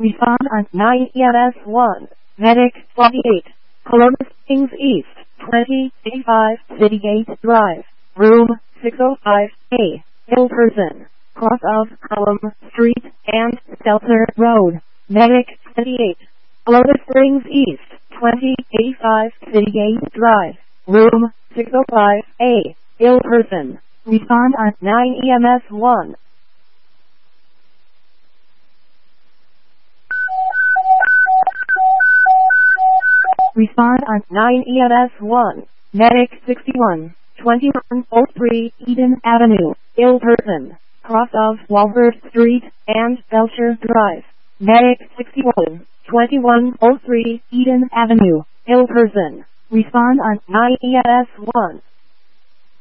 Respond on 9 EMS 1. Medic 28. Columbus Kings East, 2085 Citygate Drive, Room 605A, Hilterson, cross of Column Street and Stelter Road. Medic 28. Columbus Springs East, 2085 Citygate Drive, Room 605A, Hilterson. Respond on 9 EMS 1. Respond on 9 EMS 1. Medic 61, 2103 Eden Avenue, Hilterson, cross of Walworth Street and Belcher Drive. Medic 61, 2103 Eden Avenue, Hilterson. Respond on 9 EMS 1.